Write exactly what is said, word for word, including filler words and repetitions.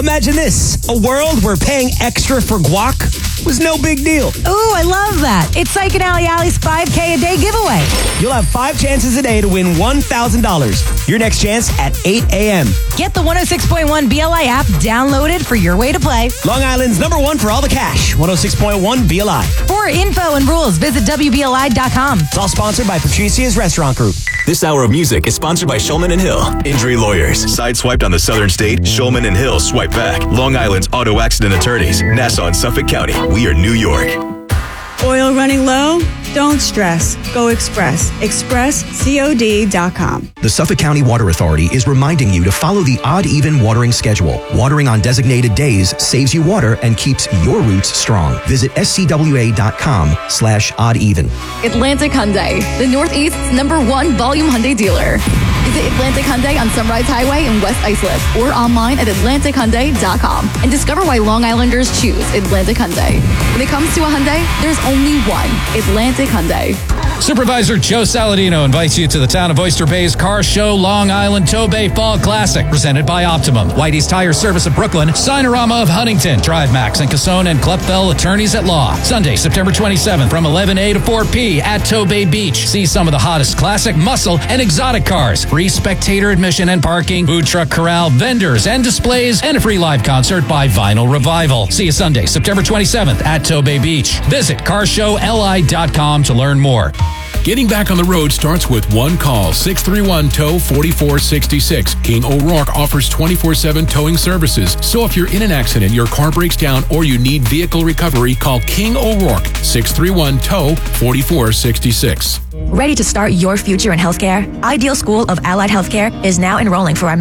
Imagine this, a world where paying extra for guac was no big deal. Ooh, I love that. It's Ike and Allie Allie's five K a day giveaway. You'll have five chances a day to win one thousand dollars. Your next chance at eight a.m. Get the one oh six point one B L I app downloaded for your way to play. Long Island's number one for all the cash, one oh six point one B L I. For info and rules, visit W B L I dot com. It's all sponsored by Patricia's Restaurant Group. This hour of music is sponsored by Shulman and Hill. Injury lawyers. Sideswiped on the Southern State, Shulman and Hill swipe back. Long Island's auto accident attorneys. Nassau and Suffolk County. We are New York. Oil running low? Don't stress. Go Express. express cod dot com. The Suffolk County Water Authority is reminding you to follow the odd-even watering schedule. Watering on designated days saves you water and keeps your roots strong. Visit S C W A dot com slash odd-even. Atlantic Hyundai, the Northeast's number one volume Hyundai dealer. Visit Atlantic Hyundai on Sunrise Highway in West Islip or online at atlantic hyundai dot com and discover why Long Islanders choose Atlantic Hyundai. When it comes to a Hyundai, there's only one. Atlantic Hyundai. Supervisor Joe Saladino invites you to the town of Oyster Bay's Car Show Long Island Tow Bay Fall Classic, presented by Optimum, Whitey's Tire Service of Brooklyn, Sinorama of Huntington, Drive Max and Casone and Klepfel Attorneys at Law. Sunday, September twenty-seventh from eleven a to four p at Tow Bay Beach. See some of the hottest classic, muscle, and exotic cars. Free spectator admission and parking, food truck corral, vendors and displays, and a free live concert by Vinyl Revival. See you Sunday, September twenty-seventh at Tow Bay Beach. Visit car show L I dot com to learn more. Getting back on the road starts with one call, six three one, T O W, four four six six. King O'Rourke offers twenty-four seven towing services. So if you're in an accident, your car breaks down, or you need vehicle recovery, call King O'Rourke, six three one, T O W, four four six six. Ready to start your future in healthcare? Ideal School of Allied Healthcare is now enrolling for our